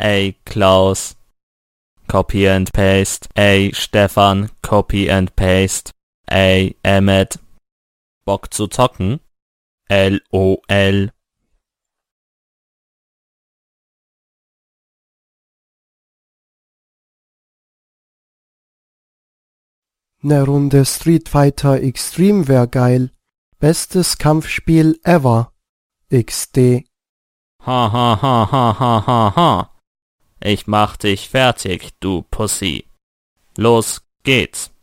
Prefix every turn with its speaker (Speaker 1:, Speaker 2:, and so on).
Speaker 1: Ey, Klaus. Copy and paste. Ey, Stefan. Copy and paste. Ey, Emmet. Bock zu zocken? LOL.
Speaker 2: Ne Runde Street Fighter Extreme wär geil. Bestes Kampfspiel ever. XD.
Speaker 1: Ha ha ha ha ha ha ha. Ich mach dich fertig, du Pussy. Los geht's.